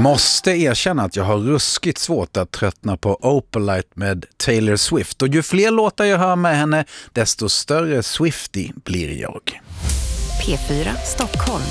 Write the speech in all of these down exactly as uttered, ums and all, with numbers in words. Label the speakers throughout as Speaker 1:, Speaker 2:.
Speaker 1: Måste erkänna att jag har ruskigt svårt att tröttna på Opalite med Taylor Swift. Och ju fler låtar jag hör med henne, desto större Swiftie blir jag.
Speaker 2: P fyra Stockholm.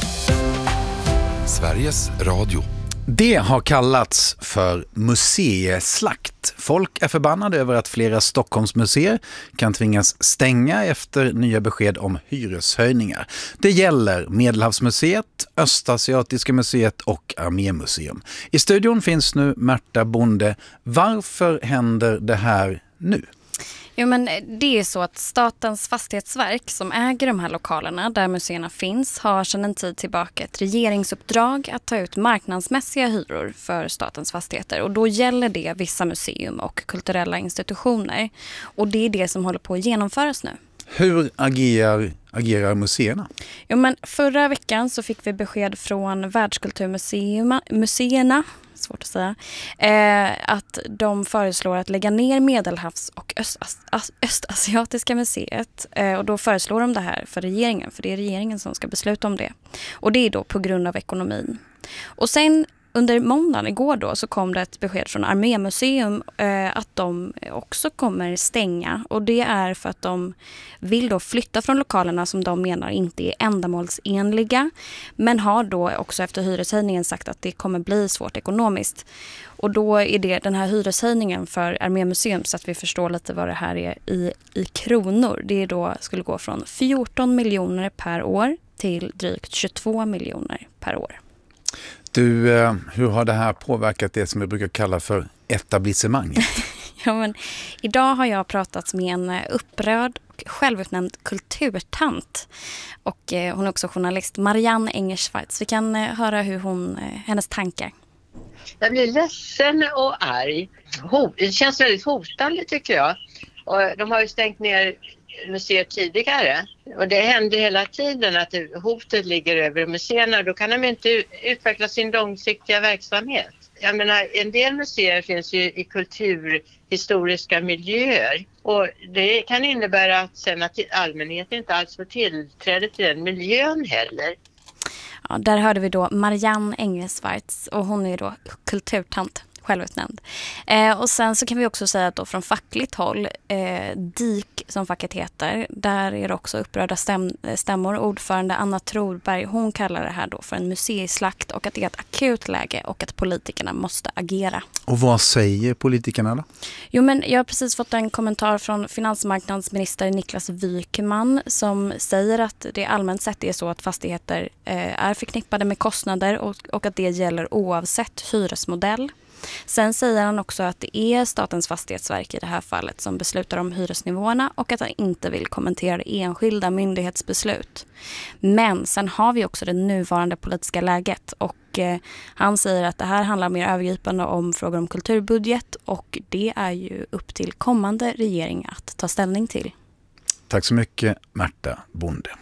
Speaker 3: Sveriges Radio.
Speaker 1: Det har kallats för museislakt. Folk är förbannade över att flera Stockholmsmuseer kan tvingas stänga efter nya besked om hyreshöjningar. Det gäller Medelhavsmuseet, Östasiatiska museet och Armémuseum. I studion finns nu Märta Bonde. Varför händer det här nu?
Speaker 4: Jo, men det är så att Statens fastighetsverk som äger de här lokalerna där museerna finns har sedan en tid tillbaka ett regeringsuppdrag att ta ut marknadsmässiga hyror för statens fastigheter. Och då gäller det vissa museum och kulturella institutioner. Och det är det som håller på att genomföras nu.
Speaker 1: Hur agerar, agerar museerna?
Speaker 4: Jo, men förra veckan så fick vi besked från världskulturmuseerna, svårt att säga, eh, att de föreslår att lägga ner Medelhavs- och Öst- Östasiatiska museet. Eh, och då föreslår de det här för regeringen, för det är regeringen som ska besluta om det. Och det är då på grund av ekonomin. Och sen under måndagen igår då så kom det ett besked från Armémuseum eh, att de också kommer stänga. Och det är för att de vill då flytta från lokalerna som de menar inte är ändamålsenliga. Men har då också efter hyreshöjningen sagt att det kommer bli svårt ekonomiskt. Och då är det den här hyreshöjningen för Armémuseum, så att vi förstår lite vad det här är i, i kronor. Det är då skulle gå från fjorton miljoner per år till drygt tjugotvå miljoner per år.
Speaker 1: Du, hur har det här påverkat det som jag brukar kalla för etablissemanget?
Speaker 4: Ja, men idag har jag pratat med en upprörd och självutnämnd kulturtant. Och eh, hon är också journalist, Marianne Engersvarts. Vi kan eh, höra hur hon, eh, hennes tankar.
Speaker 5: Jag blir ledsen och arg. Det känns väldigt hotande tycker jag. Och de har ju stängt ner museer tidigare. Och det händer hela tiden att hotet ligger över museerna. Då kan de inte utveckla sin långsiktiga verksamhet. Jag menar, en del museer finns ju i kulturhistoriska miljöer. Och det kan innebära att sen att allmänheten inte alls får tillträde till den miljön heller.
Speaker 4: Ja, där hörde vi då Marianne Engersvarts och hon är då kulturtant. Självutnämnd. Eh, och sen så kan vi också säga att då från fackligt håll, eh, D I K som facket heter, där är det också upprörda stäm- stämmor. Ordförande Anna Trorberg, hon kallar det här då för en museislakt och att det är ett akut läge och att politikerna måste agera.
Speaker 1: Och vad säger politikerna då?
Speaker 4: Jo, men jag har precis fått en kommentar från finansmarknadsminister Niklas Wykman som säger att det allmänt sett är så att fastigheter eh, är förknippade med kostnader och, och att det gäller oavsett hyresmodell. Sen säger han också att det är Statens fastighetsverk i det här fallet som beslutar om hyresnivåerna och att han inte vill kommentera enskilda myndighetsbeslut. Men sen har vi också det nuvarande politiska läget och eh, han säger att det här handlar mer övergripande om frågor om kulturbudget och det är ju upp till kommande regering att ta ställning till.
Speaker 1: Tack så mycket, Märta Bonde.